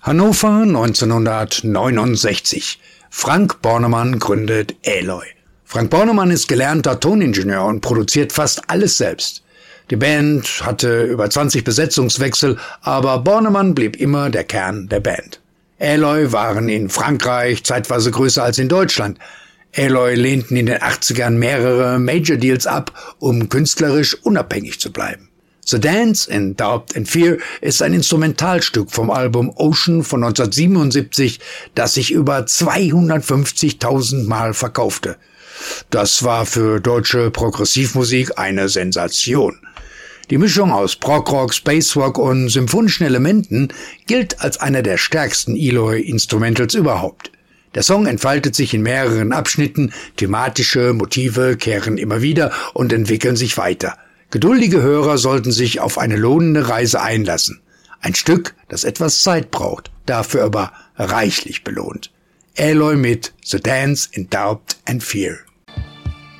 Hannover 1969. Frank Bornemann gründet Eloy. Frank Bornemann ist gelernter Toningenieur und produziert fast alles selbst. Die Band hatte über 20 Besetzungswechsel, aber Bornemann blieb immer der Kern der Band. Eloy waren in Frankreich zeitweise größer als in Deutschland. Eloy lehnten in den 80ern mehrere Major Deals ab, um künstlerisch unabhängig zu bleiben. The Dance in Doubt and Fear ist ein Instrumentalstück vom Album Ocean von 1977, das sich über 250.000 Mal verkaufte. Das war für deutsche Progressivmusik eine Sensation. Die Mischung aus Prog-Rock, Space-Rock und symphonischen Elementen gilt als einer der stärksten Eloy-Instrumentals überhaupt. Der Song entfaltet sich in mehreren Abschnitten, thematische Motive kehren immer wieder und entwickeln sich weiter. Geduldige Hörer sollten sich auf eine lohnende Reise einlassen. Ein Stück, das etwas Zeit braucht, dafür aber reichlich belohnt. Eloy mit The Dance in Doubt and Fear.